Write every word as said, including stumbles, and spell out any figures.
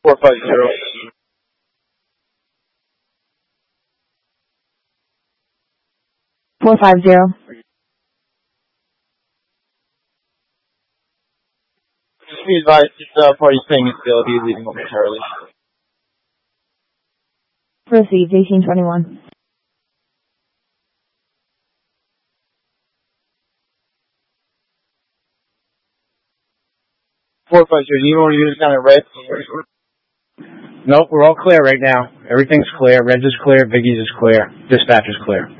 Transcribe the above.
four five zero. four five zero. Just be advised, this uh, party's paying its bill. He'll be leaving momentarily. Received, eighteen twenty-one. four five zero, you want to use down at red? Nope, we're all clear right now. Everything's clear. Reds is clear. Biggie's is clear. Dispatch is clear.